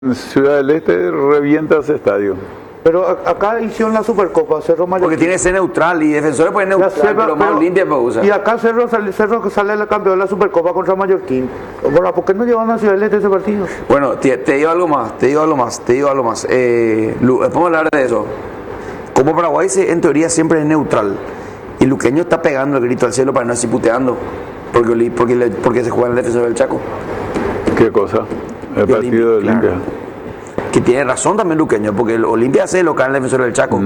En Ciudad del Este revienta ese estadio. Pero acá hicieron la Supercopa, Cerro Mallorquín. Porque tiene que ser neutral y Defensores pueden neutral, pero más Olimpia puede usar. Y acá Cerro que sale el campeón de la Supercopa contra Mallorquín. Bueno, ¿por qué no llevan a Ciudad del Este ese partido? Bueno, te digo algo más. Podemos hablar de eso. Como Paraguay en teoría siempre es neutral. Y Luqueño está pegando el grito al cielo para no estar puteando. Porque se juega en el Defensor del Chaco. ¿Qué cosa? El partido de Olimpia. Claro. Que tiene razón también Luqueño, porque el Olimpia hace local en el Defensor del Chaco.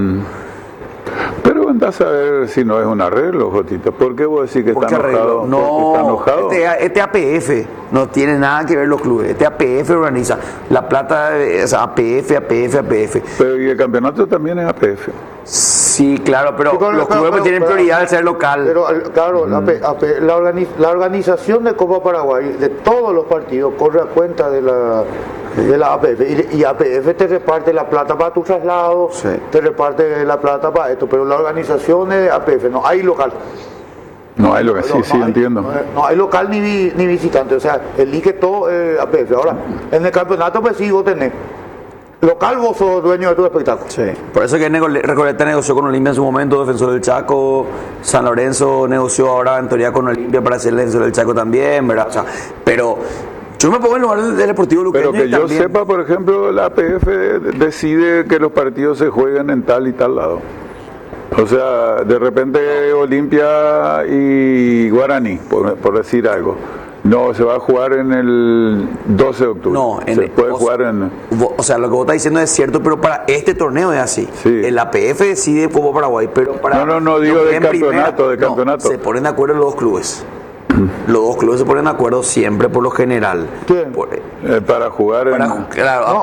Pero andás a ver si no es un arreglo, Jotito. ¿Por qué vos decís que está enojado? No, ¿Está enojado? Este APF no tiene nada que ver los clubes. Este APF organiza la plata, o sea, APF. Pero y el campeonato también es APF. Sí, claro, pero los clubes tienen prioridad al ser local. Pero claro, la organización de Copa Paraguay, de todos los partidos, corre a cuenta de la APF. Y APF te reparte la plata para tu traslado, sí, te reparte la plata para esto, pero la organización es APF, no hay local. No hay local, sí, entiendo. No hay local ni visitante, o sea, elige todo APF. Ahora, en el campeonato pues sí, vos tenés local, vos sos dueño de tu espectáculo. Sí, por eso que Recoleta negoció con Olimpia en su momento, Defensor del Chaco. San Lorenzo negoció ahora en teoría con Olimpia para ser el Defensor del Chaco también, ¿verdad? O sea, pero yo me pongo en lugar del Deportivo Luqueño. Pero que yo sepa, por ejemplo, la APF decide que los partidos se jueguen en tal y tal lado. O sea, de repente Olimpia y Guaraní, por decir algo. No, se va a jugar en el 12 de octubre. No, se puede jugar en... O sea, lo que vos estás diciendo es cierto, pero para este torneo es así. Sí. El APF decide Copa Paraguay, pero para... No, digo de campeonato, se ponen de acuerdo los dos clubes. Los dos clubes se ponen de acuerdo siempre, por lo general. ¿Quién? Para jugar Claro,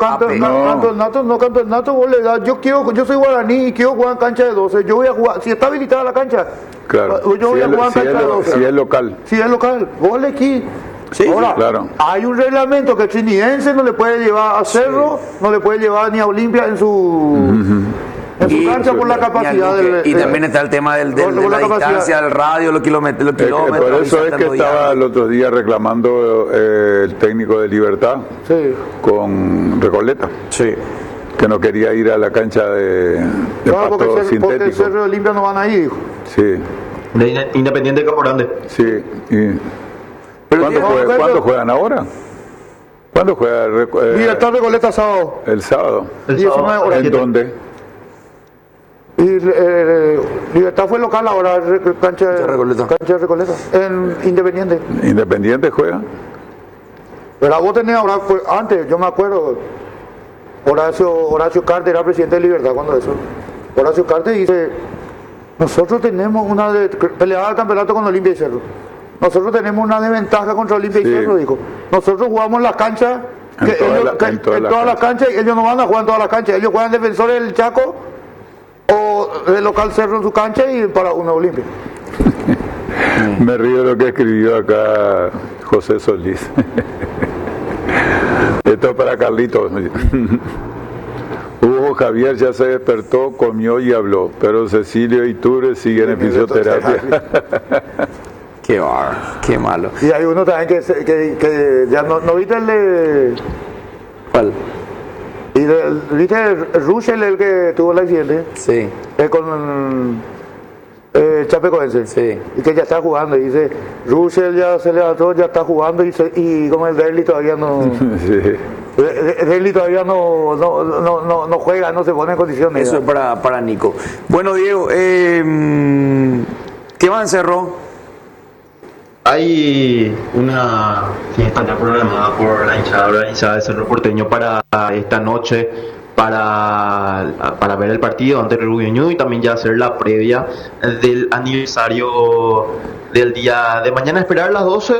campeonato, vos le das. Yo soy Guaraní y quiero jugar en cancha de 12. Yo voy a jugar, si está habilitada la cancha, claro, yo voy a jugar en cancha de 12. Si es local. Si es local, vos le aquí. Sí, ahora, claro. Hay un reglamento que Trinidense no le puede llevar a Cerro, no le puede llevar ni a Olimpia en su cancha por la capacidad y también está el tema de la distancia del radio, los kilómetros. Por eso es que estaba el otro día reclamando el técnico de Libertad, sí, con Recoleta, sí, que no quería ir a la cancha de pasto sintético. Porque el Cerro de Olimpia no van a ir, dijo. Sí. De Independiente de Campo Grande. Sí. Pero ¿Cuándo juegan ahora? ¿Cuándo juega? Libertad Recoleta sábado. El sábado. ¿En dónde? Y Libertad fue local ahora, cancha de Recoleta. En Independiente. ¿Independiente juega? Pero vos tenés ahora, antes, yo me acuerdo, Horacio Carter era presidente de Libertad cuando eso. Horacio Carter dice, nosotros tenemos peleaba el campeonato con Olimpia y Cerro. Nosotros tenemos una desventaja contra Olimpia y Cerro, dijo. Nosotros jugamos en las canchas, en todas las canchas, y ellos no van a jugar en todas las canchas. Ellos juegan Defensores del Chaco o el local Cerro en su cancha y para una Olimpia. Me río de lo que escribió acá José Solís. Esto es para Carlitos. Hugo Javier ya se despertó, comió y habló, pero Cecilio y Ture siguen en fisioterapia. Qué malo. Y hay uno también que ya no viste el de... ¿Cuál? ¿Viste Russell, el que tuvo el accidente? Sí. Con Chapecoense. Sí. Y que ya está jugando. Y dice, Russell ya se levantó, ya está jugando y como el Derli todavía no... Sí. Derli todavía no juega, no se pone en condiciones. Eso es para Nico. Bueno, Diego, ¿qué más en Cerro? Hay una fiesta ya programada por la hinchada organizada de Cerro Porteño para esta noche, para ver el partido ante el Rubio y también ya hacer la previa del aniversario del día de mañana. Esperar a las 12,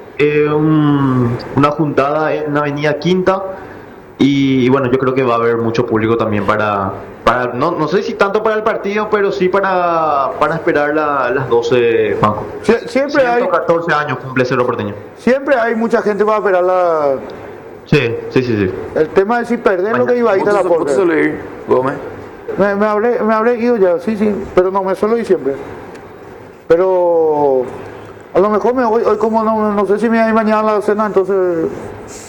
una juntada en Avenida Quinta. Y bueno, yo creo que va a haber mucho público también para no sé si tanto para el partido, pero sí para esperar las 12, Juanjo. Siempre hay 14 años cumple Cerro Porteño. Siempre hay mucha gente para esperar la... Sí. El tema es si perder lo que iba a ir a la puerta. Gómez. Me habré ido ya, sí, pero no me suelo ir siempre. Pero a lo mejor me voy, hoy como no sé si me voy mañana a la cena, entonces